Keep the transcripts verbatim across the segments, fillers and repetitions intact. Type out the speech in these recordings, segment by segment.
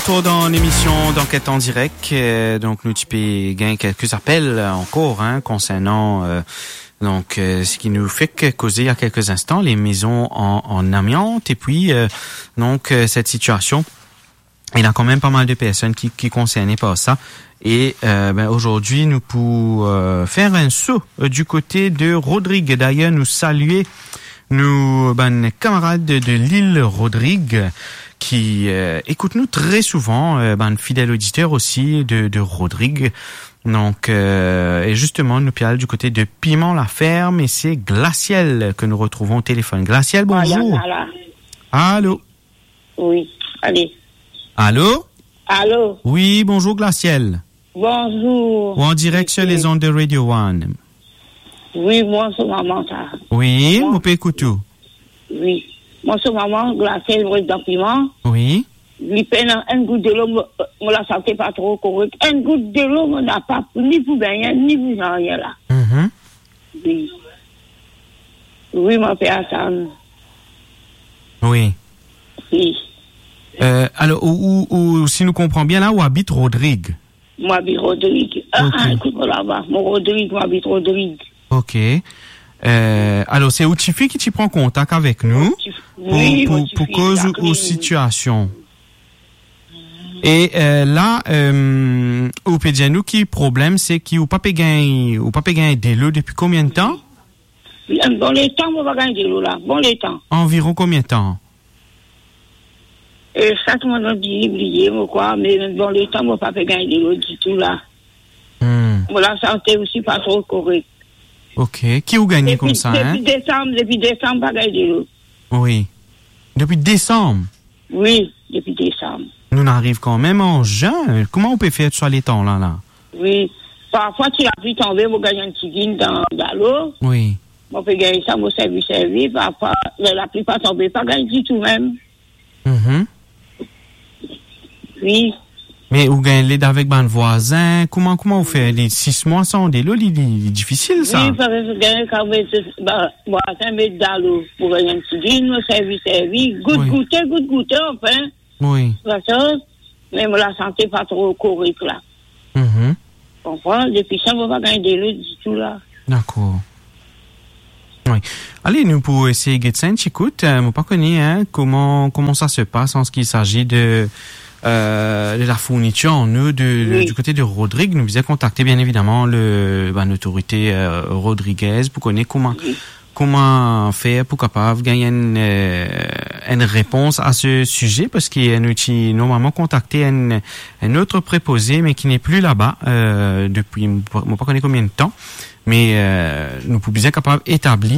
retour dans l'émission d'enquête en direct. Euh, donc, nous typons gain quelques appels encore hein, concernant euh, donc euh, ce qui nous fait causer il y a quelques instants les maisons en, en amiante et puis euh, donc euh, cette situation. Il y a quand même pas mal de personnes qui qui concernées par ça. Et euh, ben, aujourd'hui, nous pouvons euh, faire un saut euh, du côté de Rodrigue. D'ailleurs, nous saluer nos ben, camarades de, de l'île Rodrigue qui euh, écoutent nous très souvent, euh, ben, fidèles auditeurs aussi de, de Rodrigue. Donc, euh, et justement, nous pialons du côté de Piment-la-Ferme et c'est Glaciel que nous retrouvons au téléphone. Glaciel, bonjour. Ah, allô? Oui, allez. Allô? Allô? Oui, bonjour Glaciel. Bonjour. Ou en direct sur les ondes de Radio One. Oui, moi, c'est maman, ça. Oui, moi, vous pouvez écouter. Oui. Moi, c'est maman, Glaciel, moi, dans Piment. Oui. Lui peine un goutte de l'eau, me la santé pas trop correcte. Un goutte de l'eau, on n'a pas ni pour rien, ni pour rien là. Mm-hmm. Oui. Oui, mon père, ça. Oui. Oui. Euh, alors, ou, ou, ou, si nous comprenons bien là, où habite Rodrigue? Moi, j'habite Rodrigue. Ah, okay. écoute-moi là-bas. Mon Rodrigue, moi, j'habite Rodrigue. OK. Euh, alors, c'est Outifi qui t'y prend contact avec nous oui, pour, pour, pour cause ou, ou situation. Et euh, là, euh, au Pédianou, qui problème, c'est qu'il ou pas gagné ou pas gagné de l'eau depuis combien de temps? Bon, les temps, on va gagner de l'eau là. Bon, les temps. Environ combien de temps? Et ça, tout le monde a dit, oublié, moi, quoi, mais bon, les temps, on va pas gagner de l'eau du tout là. Hmm. Bon, la santé aussi pas trop correcte. OK. Qui a gagné comme ça, depuis hein? Depuis décembre, depuis décembre, pas gagner de l'eau. Oui. Depuis décembre? Oui, depuis décembre. Nous n'arrivons quand même en juin. Comment on peut faire sur les temps, là, là? Oui. Parfois, tu as pu tomber, vous gagnez un petit guine dans, dans l'eau. Oui. On peut gagner ça, vous servez, servez. Parfois, la plupart tombent pas gagner du tout même. Mm-hmm. Oui. Mais vous gagnez l'aide avec ben voisin. Comment, comment vous faites? Les six mois sans de l'eau, c'est difficile, ça? Oui, parce que vous gagnez quand vous voisin mettre dans l'eau pour gagner un petit guine, vous servez, servez. Goutte, oui. goûter, goutte, goûter, enfin. Oui. La chose, même la santé pas trop correcte, là. Mm-hmm. Comprends? Depuis ça, vous ne pas gagner de l'eau du tout, là. D'accord. Oui. Allez, nous pour essayer de ça, écoute, euh, moi pas connu, hein, comment, comment ça se passe en ce qui s'agit de, euh, de la fourniture en eau de, oui. du côté de Rodrigue. Nous vous avons contacté, bien évidemment, le, ben, l'autorité, euh, rodriguaise pour connaître comment, oui. comment faire pour capable gagner une, euh, une réponse à ce sujet parce qu'il y a nous normalement contacté un, un autre préposé, mais qui n'est plus là-bas, euh, depuis, moi pas connaître combien de temps. Mais euh, nous pouvons bien capable d'établir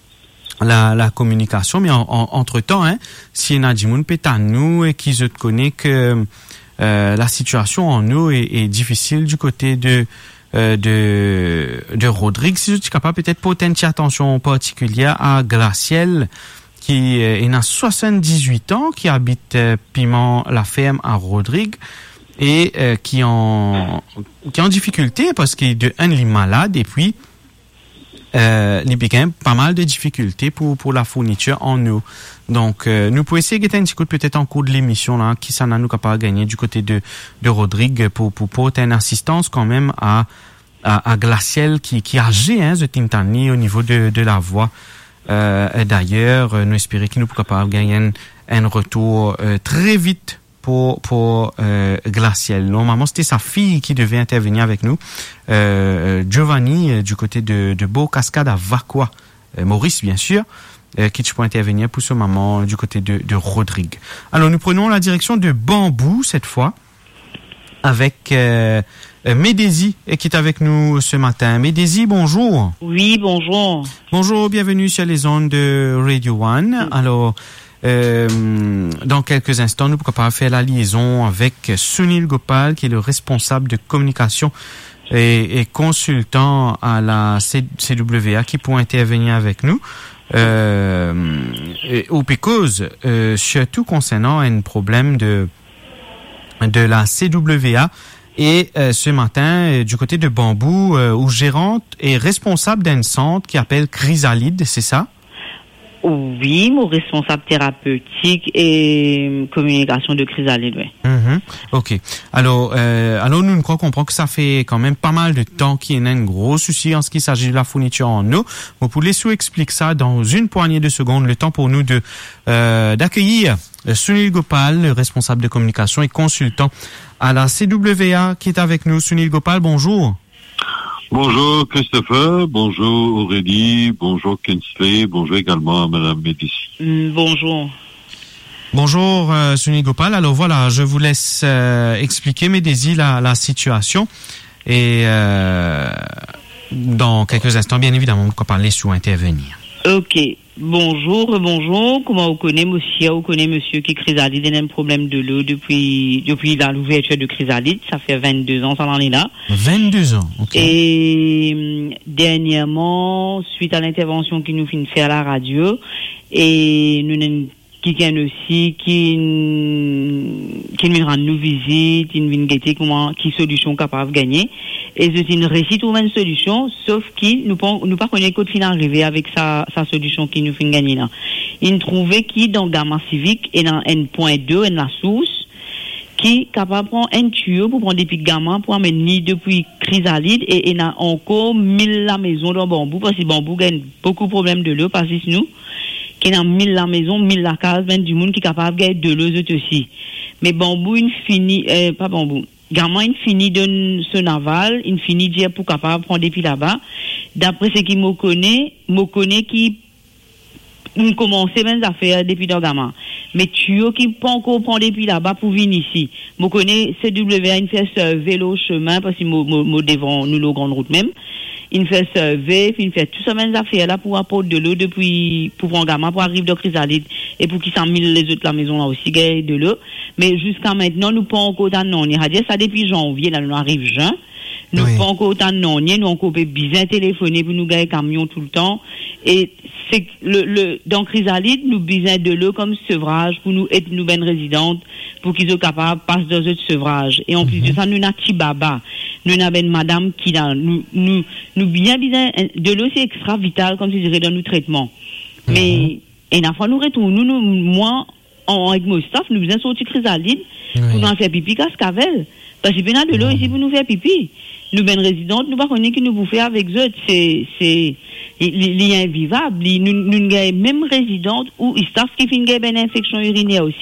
la, la communication. Mais en, en, entre-temps, hein, si y a des gens peut à nous et qui se connaissent que euh, la situation en nous est, est difficile du côté de euh, de de Rodrigue, si tu es capable peut-être porter une attention particulière à Glaciel, qui euh, est a soixante-dix-huit ans, qui habite euh, Piment-la-Ferme à Rodrigue. Et euh, qui en qui en difficulté parce qu'il de un il est malade et puis euh, il y a quand même pas mal de difficultés pour pour la fourniture en eau. Donc euh, nous pouvons essayer de gagner un petit coup peut-être en cours de l'émission là qui ça n'a nous capable gagner du côté de de Rodrigue pour pour porter une assistance quand même à à, à Glaciel qui qui agit hein de Tintani au niveau de de la voie. Euh, d'ailleurs nous espérons qu'il nous pourra capable gagner un, un retour euh, très vite pour pour euh, Glaciel. Normalement, c'était sa fille qui devait intervenir avec nous. Euh, Giovanni, euh, du côté de, de Beau-Cascade à Vacqua. Euh, Maurice, bien sûr, euh, qui peut intervenir pour ce moment du côté de, de Rodrigue. Alors, nous prenons la direction de Bambou, cette fois, avec euh, Médésie, qui est avec nous ce matin. Médésie, bonjour. Oui, bonjour. Bonjour, bienvenue sur les ondes de Radio One. Alors, Euh, dans quelques instants, nous pourrons faire la liaison avec Sunil Gopal, qui est le responsable de communication et, et consultant à la C W A, qui pourra intervenir avec nous. Euh, et, au Pécose, euh, surtout concernant un problème de de la C W A. Et euh, ce matin, euh, du côté de Bambou, euh, où gérante est responsable d'un centre qui appelle Chrysalide, c'est ça? Oui, mon responsable thérapeutique et communication de chrysalide, oui. Mm-hmm. OK. Alors, euh, alors nous, nous comprenons que ça fait quand même pas mal de temps qu'il y a un gros souci en ce qui s'agit de la fourniture en eau. Vous pouvez nous expliquer ça dans une poignée de secondes, le temps pour nous de euh, d'accueillir Sunil Gopal, le responsable de communication et consultant à la C W A qui est avec nous. Sunil Gopal, bonjour. Bonjour Christopher, bonjour Aurélie, bonjour Kinsley, bonjour également à Madame Médici. Mm, bonjour. Bonjour euh, Sunil Gopal. Alors voilà, je vous laisse euh, expliquer Médési la, la situation et euh, dans quelques instants, bien évidemment, on va parler sous intervenir. Ok. Bonjour, bonjour. Comment vous connaissez monsieur? Vous connaissez monsieur qui chrysalide, il a un problème de l'eau depuis depuis l'ouverture de chrysalide. Ça fait vingt-deux ans, ça en est là. vingt-deux ans, ok. Et dernièrement, suite à l'intervention qu'il nous fait faire à la radio, et nous avons quelqu'un aussi qui qui nous rend nous visite, qui nous guetter comment qui solution capable de gagner. Et c'est une réussite ou une solution, sauf qu'il nous pas nous pas connaît qu'au fin arriver avec sa sa solution qui nous fait gagner là. Il trouvait qui dans gamma civique et dans N point deux en la source qui capable prendre un tuyau pour prendre des pics gamma pour amener depuis chrysalide et il a encore mille la maison dans bambou parce que bambou gagne beaucoup de problèmes de l'eau parce que nous qui a mille la maison, mille la case, vingt du monde qui capable gagner de l'eau aussi. Mais bambou il finit euh, pas bambou Gamin, il finit de ce naval, il finit dire pour capable prendre des pieds là-bas. D'après ce qu'il me connaît, me connaît qui nous commençait même à faire depuis dans gamin. Mais tu qui pas encore prendre des pieds là-bas pour venir ici. Me connaît C W A, il fait ce vélo chemin parce qu'il me devant nous la grande route même. Il fait surveiller, puis il fait tout ça même affaires là pour apporter de l'eau depuis pour prendre gamin pour arriver dans chrysalide et pour qu'ils s'en mille les autres la maison là aussi gagne de l'eau. Mais jusqu'à maintenant nous pas encore dans non, on a dit ça depuis janvier là nous arrive juin. Nous oui. Pas encore dans non, nous encore bien téléphoner pour nous gagner camion tout le temps et c'est le le dans chrysalide nous besoin de l'eau comme sevrage pour nous être nous ben résidentes pour qu'ils soient capables de passer dans autres sevrage et en plus mm-hmm. de ça nous n'a petit baba nous avons une madame qui a, nous, nous, nous bien besoin de l'eau, c'est extra vital, comme tu dirais, dans nos traitements. Mm-hmm. Mais, et la fois nous retournons, nous, nous, moi, en, avec mon staff, nous besoin sortir chrysalide oui. pour nous faire pipi cascavel. Parce qu'il y a de l'eau mm-hmm. ici pour nous faire pipi. Nous, ben résidentes, nous, pas connaître qui nous vous fait avec eux. C'est, c'est, il y a invivable. Nous, nous, même résidentes ou staff qui fait une infection urinaire aussi.